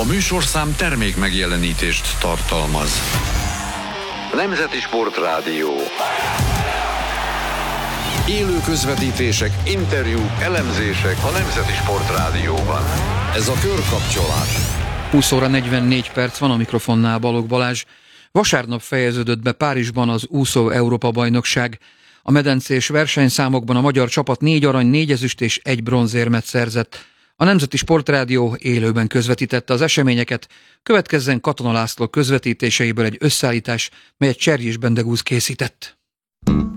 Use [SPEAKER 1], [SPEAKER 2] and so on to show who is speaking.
[SPEAKER 1] A műsorszám termék megjelenítést tartalmaz. Nemzeti Sportrádió. Élő közvetítések, interjúk, elemzések a Nemzeti Sportrádióban. Ez a Körkapcsolás.
[SPEAKER 2] 20 óra 44 perc van, a mikrofonnál Balogh Balázs. Vasárnap fejeződött be Párizsban az úszó Európa-bajnokság. A medencés versenyszámokban a magyar csapat 4 arany, 4 ezüst és 1 bronzérmet szerzett. A Nemzeti Sportrádió élőben közvetítette az eseményeket. Következzen Katona László közvetítéseiből egy összeállítás, melyet Cserjés Bendegúz készített.